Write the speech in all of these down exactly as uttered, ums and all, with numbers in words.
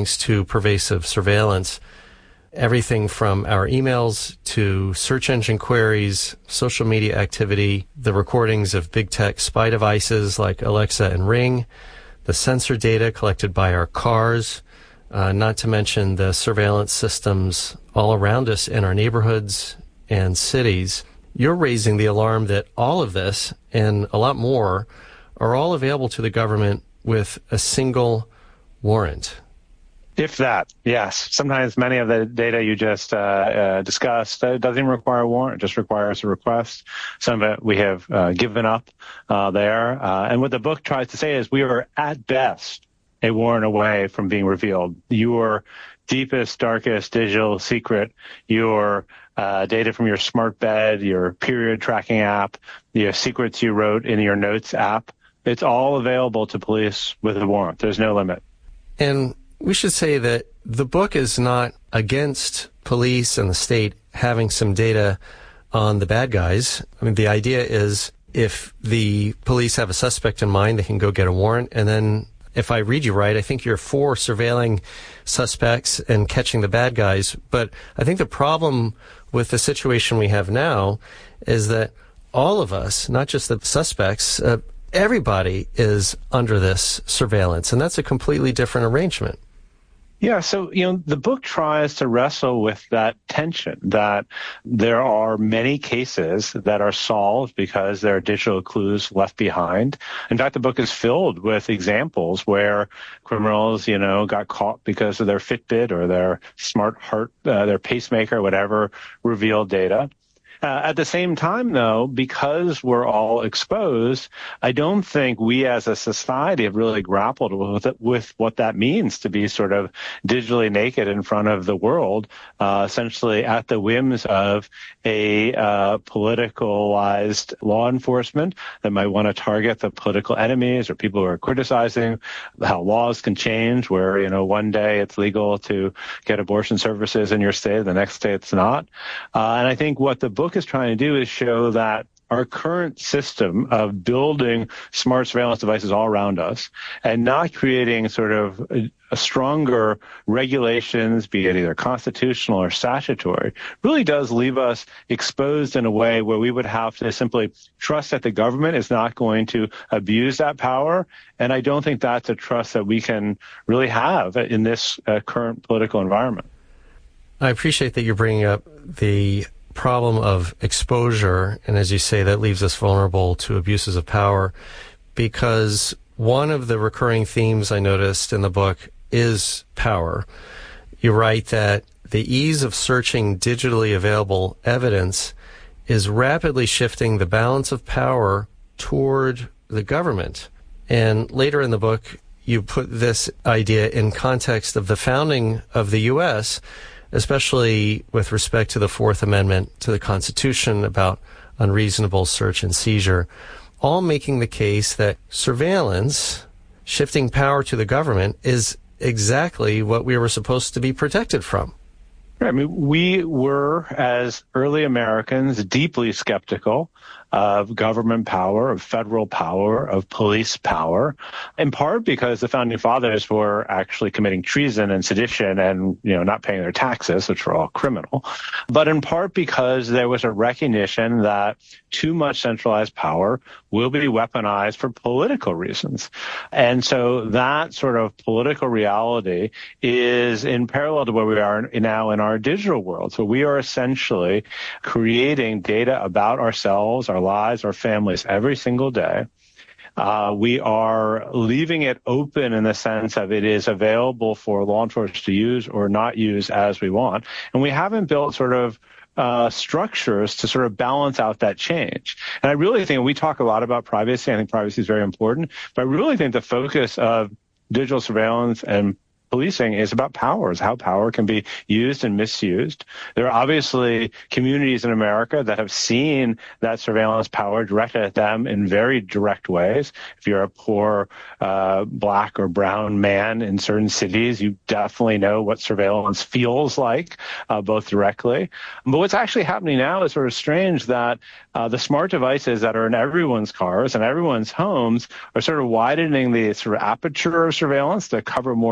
thanks to pervasive surveillance. Everything from our emails to search engine queries, social media activity, the recordings of big tech spy devices like Alexa and Ring, the sensor data collected by our cars, uh, not to mention the surveillance systems all around us in our neighborhoods and cities. You're raising the alarm that all of this and a lot more are all available to the government with a single warrant. If that, yes. Sometimes many of the data you just uh, uh, discussed uh, doesn't even require a warrant, it just requires a request. Some of it we have uh, given up uh, there. Uh, and what the book tries to say is we are at best a warrant away from being revealed. Your deepest, darkest digital secret, your uh, data from your smart bed, your period tracking app, your secrets you wrote in your notes app, it's all available to police with a warrant. There's no limit. And we should say that the book is not against police and the state having some data on the bad guys. I mean, the idea is if the police have a suspect in mind, they can go get a warrant. And then if I read you right, I think you're for surveilling suspects and catching the bad guys. But I think the problem with the situation we have now is that all of us, not just the suspects, uh, everybody is under this surveillance. And that's a completely different arrangement. Yeah, so, you know, the book tries to wrestle with that tension that there are many cases that are solved because there are digital clues left behind. In fact, the book is filled with examples where criminals, you know, got caught because of their Fitbit or their smart heart, uh, their pacemaker, whatever, revealed data. Uh, at the same time, though, because we're all exposed, I don't think we as a society have really grappled with it, with what that means to be sort of digitally naked in front of the world, uh, essentially at the whims of a uh, politicalized law enforcement that might want to target the political enemies or people who are criticizing how laws can change, where, you know, one day it's legal to get abortion services in your state, the next day it's not. Uh, and I think what the book is trying to do is show that our current system of building smart surveillance devices all around us and not creating sort of a, a stronger regulations, be it either constitutional or statutory, really does leave us exposed in a way where we would have to simply trust that the government is not going to abuse that power. And I don't think that's a trust that we can really have in this uh, current political environment. I appreciate that you're bringing up the problem of exposure, and as you say, that leaves us vulnerable to abuses of power, because one of the recurring themes I noticed in the book is power. You write that the ease of searching digitally available evidence is rapidly shifting the balance of power toward the government. And later in the book, you put this idea in context of the founding of the U S, especially with respect to the Fourth Amendment to the Constitution about unreasonable search and seizure, all making the case that surveillance, shifting power to the government, is exactly what we were supposed to be protected from. I mean, we were, as early Americans, deeply skeptical of government power, of federal power, of police power, in part because the founding fathers were actually committing treason and sedition and, you know, not paying their taxes, which were all criminal, but in part because there was a recognition that too much centralized power will be weaponized for political reasons. And so that sort of political reality is in parallel to where we are now in our digital world. So we are essentially creating data about ourselves, our lives, our families every single day. Uh, we are leaving it open in the sense of it is available for law enforcement to use or not use as we want. And we haven't built sort of uh, structures to sort of balance out that change. And I really think we talk a lot about privacy. I think privacy is very important, but I really think the focus of digital surveillance and policing is about powers, how power can be used and misused. There are obviously communities in America that have seen that surveillance power directed at them in very direct ways. If you're a poor uh, black or brown man in certain cities, you definitely know what surveillance feels like, uh, both directly. But what's actually happening now is sort of strange that uh, the smart devices that are in everyone's cars and everyone's homes are sort of widening the sort of aperture of surveillance to cover more people.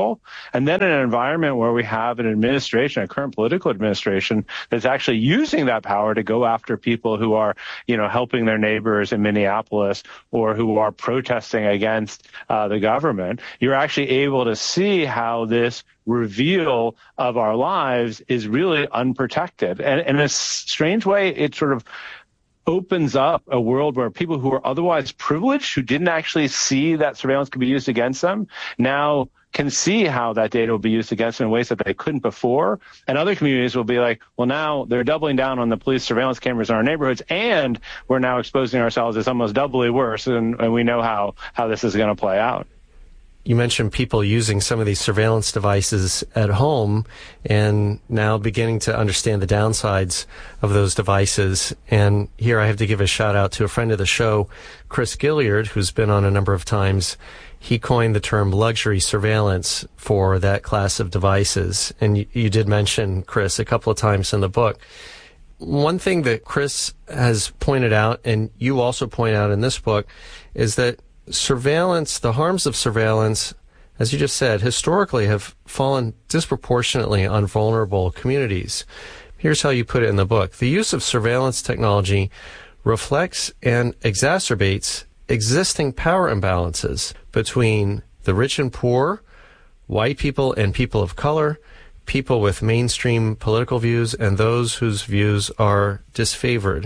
skeptical. And then in an environment where we have an administration, a current political administration, that's actually using that power to go after people who are, you know, helping their neighbors in Minneapolis or who are protesting against uh, the government, you're actually able to see how this reveal of our lives is really unprotected. And, and in a strange way, it sort of opens up a world where people who are otherwise privileged, who didn't actually see that surveillance could be used against them, now can see how that data will be used against them in ways that they couldn't before. And other communities will be like, well, now they're doubling down on the police surveillance cameras in our neighborhoods, and we're now exposing ourselves as almost doubly worse, and, and we know how, how this is going to play out. You mentioned people using some of these surveillance devices at home and now beginning to understand the downsides of those devices. And here I have to give a shout out to a friend of the show, Chris Gilliard, who's been on a number of times. He coined the term luxury surveillance for that class of devices. And you, you did mention, Chris, a couple of times in the book. One thing that Chris has pointed out, and you also point out in this book, is that surveillance, the harms of surveillance, as you just said, historically have fallen disproportionately on vulnerable communities. Here's how you put it in the book. The use of surveillance technology reflects and exacerbates existing power imbalances between the rich and poor, white people and people of color, people with mainstream political views, and those whose views are disfavored.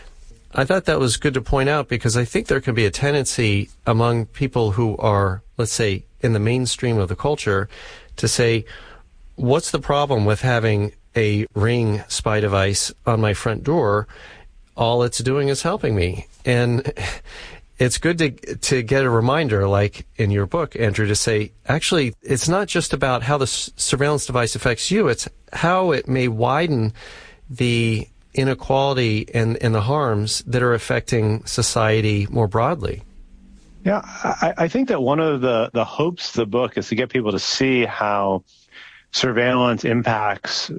I thought that was good to point out because I think there can be a tendency among people who are, let's say, in the mainstream of the culture to say, what's the problem with having a Ring spy device on my front door? All it's doing is helping me. And it's good to to get a reminder, like in your book, Andrew, to say, actually, it's not just about how the s- surveillance device affects you. It's how it may widen the inequality and, and the harms that are affecting society more broadly. Yeah, I, I think that one of the, the hopes of the book is to get people to see how surveillance impacts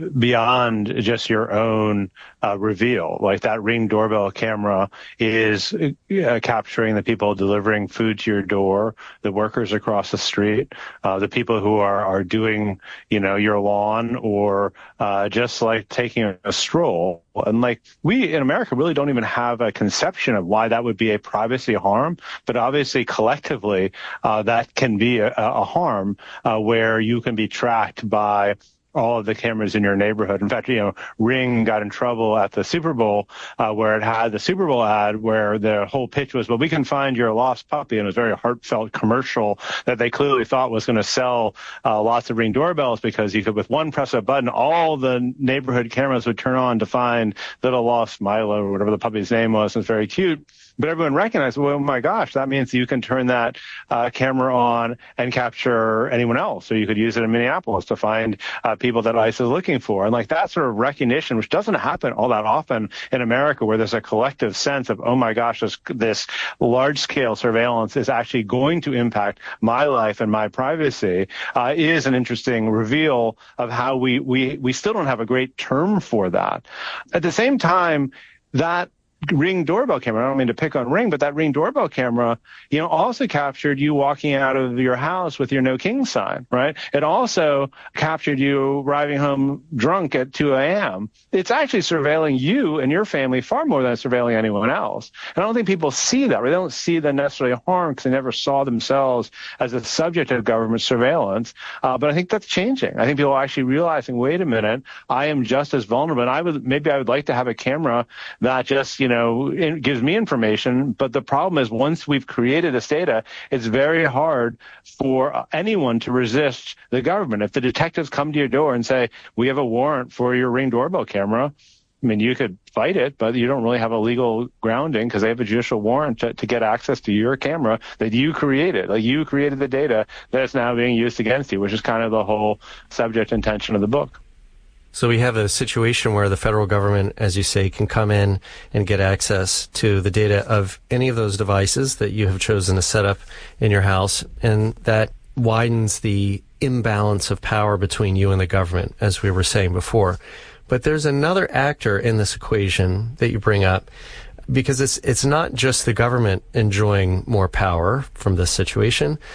beyond just your own uh, reveal. Like that Ring doorbell camera is uh, capturing the people delivering food to your door, the workers across the street, uh, the people who are, are doing, you know, your lawn, or uh, just like taking a, a stroll. And like we in America really don't even have a conception of why that would be a privacy harm, but obviously collectively uh, that can be a, a harm uh, where you can be tracked by all of the cameras in your neighborhood. In fact, you know, Ring got in trouble at the Super Bowl uh, where it had the Super Bowl ad where the whole pitch was, well, we can find your lost puppy. And it was a very heartfelt commercial that they clearly thought was going to sell uh, lots of Ring doorbells because you could, with one press of a button, all the neighborhood cameras would turn on to find little lost Milo or whatever the puppy's name was. It's very cute. But everyone recognized, well, oh my gosh, that means you can turn that uh, camera on and capture anyone else. So you could use it in Minneapolis to find uh, people that ICE is looking for. And like that sort of recognition, which doesn't happen all that often in America, where there's a collective sense of, oh my gosh, this, this large-scale surveillance is actually going to impact my life and my privacy, uh, is an interesting reveal of how we, we, we still don't have a great term for that. At the same time, that Ring doorbell camera, I don't mean to pick on Ring, but that Ring doorbell camera, you know, also captured you walking out of your house with your no king sign, right? It also captured you arriving home drunk at two a.m. It's actually surveilling you and your family far more than it's surveilling anyone else. And I don't think people see that, right? They don't see the necessarily harm because they never saw themselves as a subject of government surveillance. Uh, but I think that's changing. I think people are actually realizing, wait a minute, I am just as vulnerable. And I would, maybe I would like to have a camera that just, you know, know, it gives me information. But the problem is once we've created this data, it's very hard for anyone to resist the government. If the detectives come to your door and say, we have a warrant for your Ring doorbell camera, I mean, you could fight it, but you don't really have a legal grounding because they have a judicial warrant to, to get access to your camera that you created. Like you created the data that's now being used against you, which is kind of the whole subject intention of the book. So we have a situation where the federal government, as you say, can come in and get access to the data of any of those devices that you have chosen to set up in your house, and that widens the imbalance of power between you and the government, as we were saying before. But there's another actor in this equation that you bring up, because it's it's not just the government enjoying more power from this situation.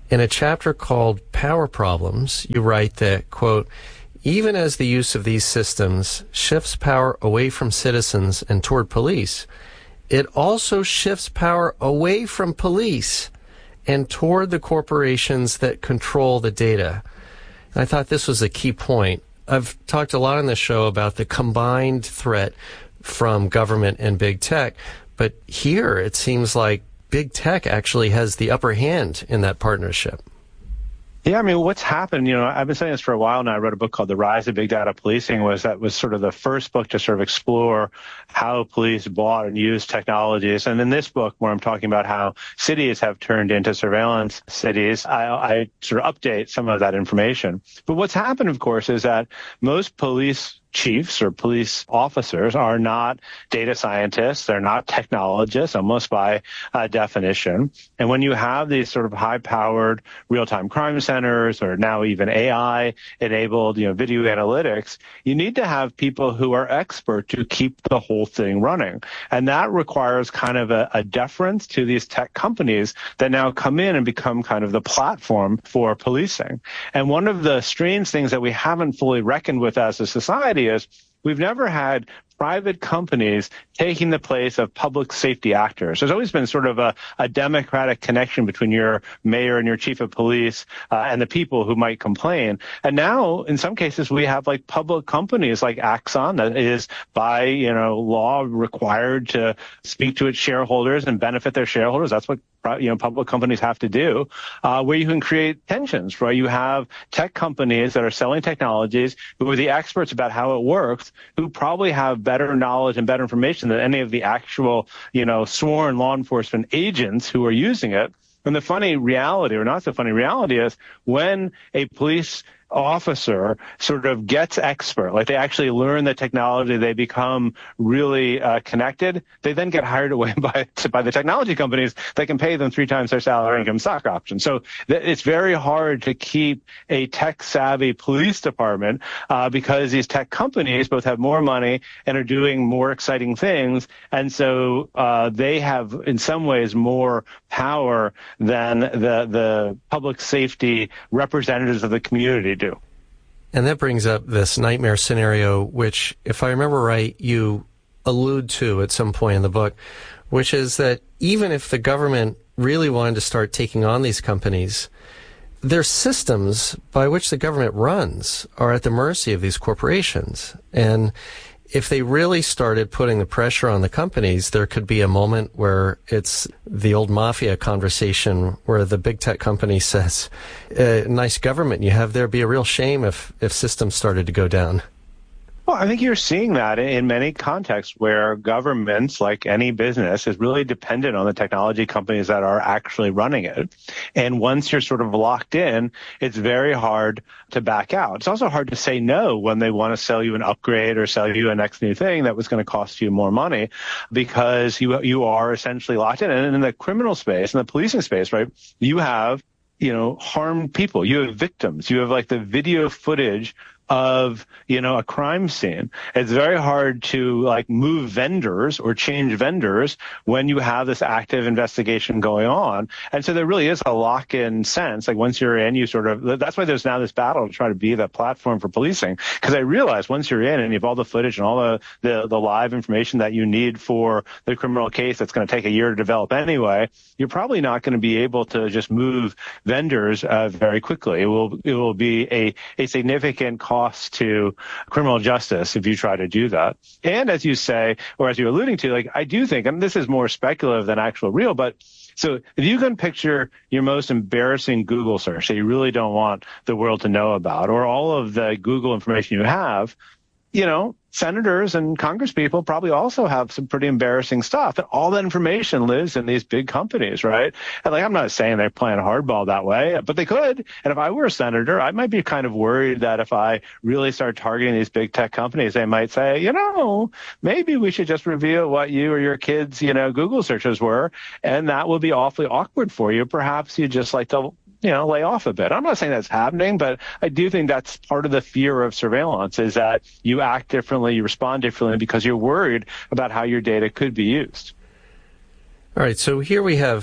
In a chapter called Power Problems, you write that, quote, even as the use of these systems shifts power away from citizens and toward police, it also shifts power away from police and toward the corporations that control the data. And I thought this was a key point. I've talked a lot on this show about the combined threat from government and big tech, but here it seems like big tech actually has the upper hand in that partnership. Yeah, I mean, what's happened, you know, I've been saying this for a while now. I wrote a book called The Rise of Big Data Policing, was that was sort of the first book to sort of explore how police bought and used technologies. And in this book, where I'm talking about how cities have turned into surveillance cities, I, I sort of update some of that information. But what's happened, of course, is that most police chiefs or police officers are not data scientists. They're not technologists, almost by uh, definition. And when you have these sort of high-powered real-time crime centers, or now even A I-enabled, you know, video analytics, you need to have people who are expert to keep the whole thing running. And that requires kind of a, a deference to these tech companies that now come in and become kind of the platform for policing. And one of the strange things that we haven't fully reckoned with as a society is we've never had private companies taking the place of public safety actors. There's always been sort of a, a democratic connection between your mayor and your chief of police uh, and the people who might complain. And now, in some cases, we have like public companies like Axon that is by, you know, law required to speak to its shareholders and benefit their shareholders. That's what you know, public companies have to do, uh, where you can create tensions, right? You have tech companies that are selling technologies who are the experts about how it works, who probably have better knowledge and better information than any of the actual, you know, sworn law enforcement agents who are using it. And the funny reality, or not so funny reality, is when a police officer sort of gets expert, like they actually learn the technology, they become really uh, connected, they then get hired away by by the technology companies that can pay them three times their salary and give them stock options. So th- it's very hard to keep a tech-savvy police department uh, because these tech companies both have more money and are doing more exciting things, and so uh, they have in some ways more power than the the public safety representatives of the community do. And that brings up this nightmare scenario, which, if I remember right, you allude to at some point in the book, which is that even if the government really wanted to start taking on these companies, their systems by which the government runs are at the mercy of these corporations. And if they really started putting the pressure on the companies, there could be a moment where it's the old mafia conversation where the big tech company says, uh, nice government you have there, be a real shame if, if systems started to go down. Well, I think you're seeing that in many contexts where governments, like any business, is really dependent on the technology companies that are actually running it. And once you're sort of locked in, it's very hard to back out. It's also hard to say no when they want to sell you an upgrade or sell you a next new thing that was going to cost you more money, because you you are essentially locked in. And in the criminal space, in the policing space, right, you have, you know, harmed people. You have victims. You have like the video footage of, you know, a crime scene. It's very hard to like move vendors or change vendors when you have this active investigation going on. And so there really is a lock-in sense. Like once you're in, you sort of, that's why there's now this battle to try to be the platform for policing. Because I realize once you're in and you have all the footage and all the, the, the live information that you need for the criminal case that's going to take a year to develop anyway, you're probably not going to be able to just move vendors uh, very quickly. It will, it will be a, a significant cost Cost to criminal justice if you try to do that. And as you say, or as you're alluding to, like I do think, and this is more speculative than actual real, but so if you can picture your most embarrassing Google search that you really don't want the world to know about, or all of the Google information you have, you know, senators and congresspeople probably also have some pretty embarrassing stuff. And all that information lives in these big companies, right? And like, I'm not saying they're playing hardball that way, but they could. And if I were a senator, I might be kind of worried that if I really start targeting these big tech companies, they might say, you know, maybe we should just reveal what you or your kids, you know, Google searches were. And that will be awfully awkward for you. Perhaps you just like to, you know, lay off a bit. I'm not saying that's happening, but I do think that's part of the fear of surveillance, is that you act differently, you respond differently because you're worried about how your data could be used. All right. So here we have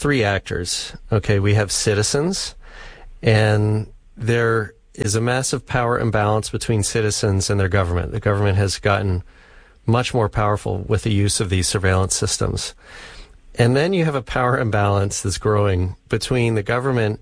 three actors. Okay, we have citizens, and there is a massive power imbalance between citizens and their government. The government has gotten much more powerful with the use of these surveillance systems. And then you have a power imbalance that's growing between the government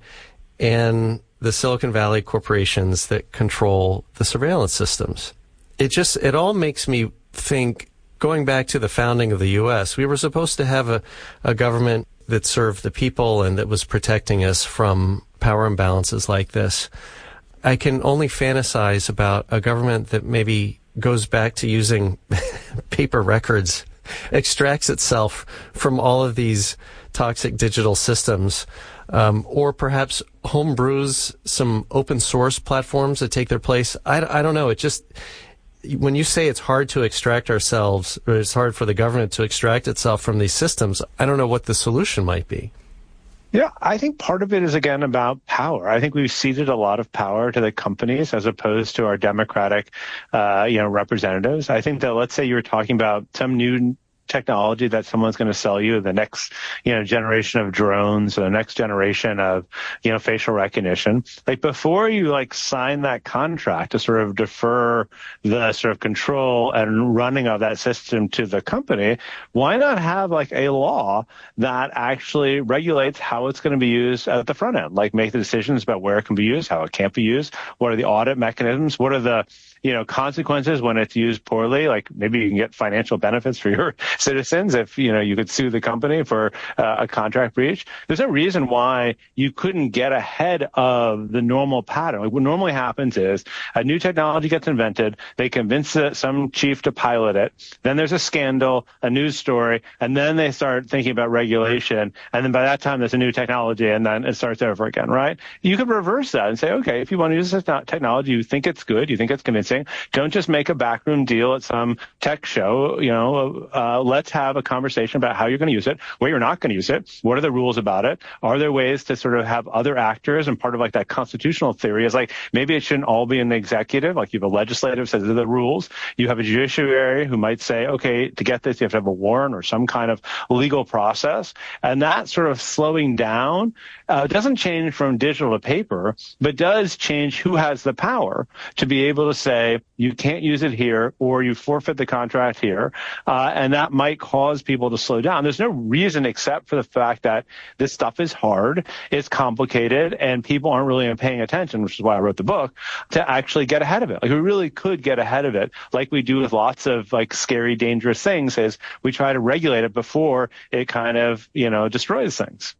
and the Silicon Valley corporations that control the surveillance systems. It just, it all makes me think, going back to the founding of the U S, we were supposed to have a, a government that served the people and that was protecting us from power imbalances like this. I can only fantasize about a government that maybe goes back to using paper records, extracts itself from all of these toxic digital systems, um, or perhaps homebrews some open source platforms that take their place. I, I don't know. It just, when you say it's hard to extract ourselves, or it's hard for the government to extract itself from these systems, I don't know what the solution might be. Yeah, I think part of it is, again, about power. I think we've ceded a lot of power to the companies as opposed to our democratic, uh, you know, representatives. I think that, let's say you were talking about some new technology that someone's going to sell you, the next, you know, generation of drones, or the next generation of, you know, facial recognition. Like, before you like sign that contract to sort of defer the sort of control and running of that system to the company, why not have like a law that actually regulates how it's going to be used at the front end? Like, make the decisions about where it can be used, how it can't be used, what are the audit mechanisms, what are the, you know, consequences when it's used poorly. Like, maybe you can get financial benefits for your citizens if, you know, you could sue the company for uh, a contract breach. There's no reason why you couldn't get ahead of the normal pattern. Like, what normally happens is a new technology gets invented, they convince some chief to pilot it, then there's a scandal, a news story, and then they start thinking about regulation, and then by that time there's a new technology, and then it starts over again, right? You could reverse that and say, okay, if you want to use this technology, you think it's good, you think it's convincing, don't just make a backroom deal at some tech show. You know, uh, let's have a conversation about how you're going to use it, where you're not going to use it, what are the rules about it, are there ways to sort of have other actors, and part of like that constitutional theory is like, maybe it shouldn't all be in the executive, like you have a legislative says the rules, you have a judiciary who might say, okay, to get this you have to have a warrant or some kind of legal process, and that sort of slowing down uh, doesn't change from digital to paper, but does change who has the power to be able to say, you can't use it here, or you forfeit the contract here, uh, and that might cause people to slow down. There's no reason except for the fact that this stuff is hard, it's complicated, and people aren't really paying attention, which is why I wrote the book, to actually get ahead of it. Like, we really could get ahead of it, like we do with lots of like scary, dangerous things, is we try to regulate it before it kind of, you know, destroys things.